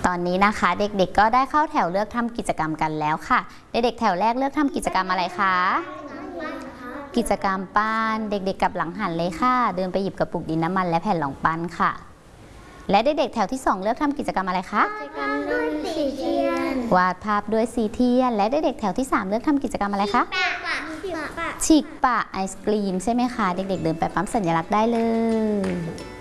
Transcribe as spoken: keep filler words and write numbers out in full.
ตอนนี้นะคะเด็กๆก็ได้เข้าแถวเลือกทำกิจกรรมกันแล้วค่ะเด็กๆแถวแรกเลือกทำกิจกรรมอะไรคะกิจกรรมปั้นเด็กๆกับหลังหันเลยค่ะเดินไปหยิบกระปุกดินน้ำมันและแผ่นรองปั้นค่ะและเด็กๆแถวที่สองเลือกทำกิจกรรมอะไรคะกิจกรรมด้วยสีเทียนวาดภาพด้วยสีเทียนและเด็กๆแถวที่สามเลือกทำกิจกรรมอะไรคะฉีกปะฉีกปะไอศกรีมใช่ไหมคะเด็กๆเดินไปปั๊มสัญลักษณ์ได้เลย